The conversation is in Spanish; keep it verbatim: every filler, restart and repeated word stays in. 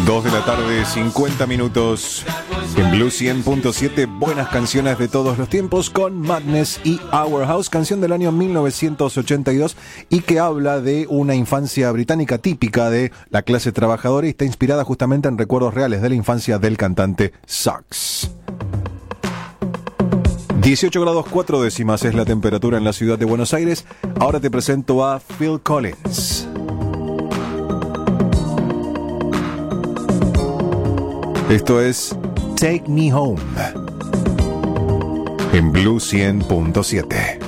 dos de la tarde, cincuenta minutos. En Blue cien punto siete, buenas canciones de todos los tiempos con Madness y Our House, canción del año mil novecientos ochenta y dos y que habla de una infancia británica típica de la clase trabajadora y está inspirada justamente en recuerdos reales de la infancia del cantante Sax. dieciocho grados cuatro décimas es la temperatura en la ciudad de Buenos Aires. Ahora te presento a Phil Collins. Esto es Take Me Home en Blue cien punto siete.